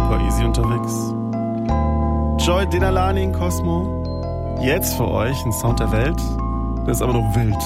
super easy unterwegs. Joy Denalani in Cosmo. Jetzt für euch ein Sound der Welt. Das ist aber noch wild.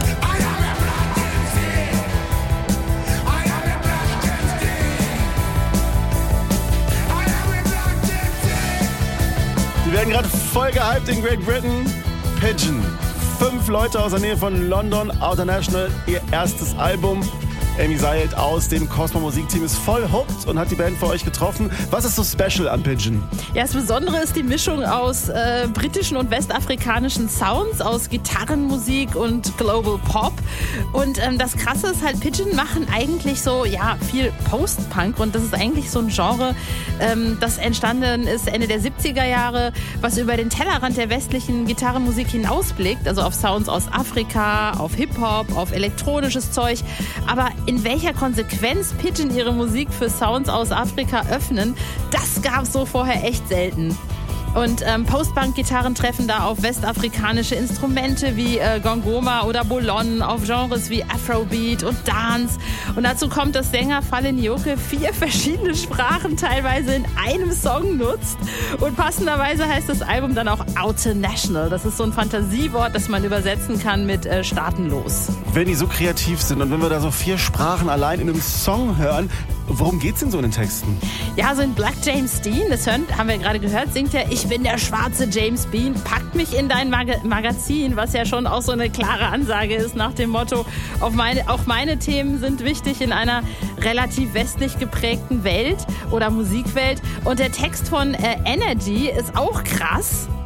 Die werden gerade voll gehypt in Great Britain. Pigeon. 5 Leute aus der Nähe von London, Outer National, ihr erstes Album. Amy Sayed aus dem Cosmo Musikteam ist voll hooked und hat die Band für euch getroffen. Was ist so special an Pigeon? Ja, das Besondere ist die Mischung aus britischen und westafrikanischen Sounds, aus Gitarrenmusik und Global Pop. Und das Krasse ist halt, Pigeon machen eigentlich so, viel Post-Punk. Und das ist eigentlich so ein Genre, das entstanden ist Ende der 70er Jahre, was über den Tellerrand der westlichen Gitarrenmusik hinausblickt. Also auf Sounds aus Afrika, auf Hip-Hop, auf elektronisches Zeug. Aber in welcher Konsequenz Pigeon ihre Musik für Sounds aus Afrika öffnen, das gab es so vorher echt selten. Und Post-Punk-Gitarren treffen da auf westafrikanische Instrumente wie Gongoma oder Bolon, auf Genres wie Afrobeat und Dance. Und dazu kommt, dass Sänger Fale Nyoke 4 verschiedene Sprachen teilweise in einem Song nutzt. Und passenderweise heißt das Album dann auch Outer National. Das ist so ein Fantasiewort, das man übersetzen kann mit staatenlos. Wenn die so kreativ sind und wenn wir da so 4 Sprachen allein in einem Song hören, worum geht's denn so in den Texten? Ja, so in Black James Dean, das haben wir gerade gehört, singt er: Ich bin der schwarze James Bean, packt mich in dein Magazin, was ja schon auch so eine klare Ansage ist nach dem Motto, auch meine Themen sind wichtig in einer relativ westlich geprägten Welt oder Musikwelt. Und der Text von Energy ist auch krass.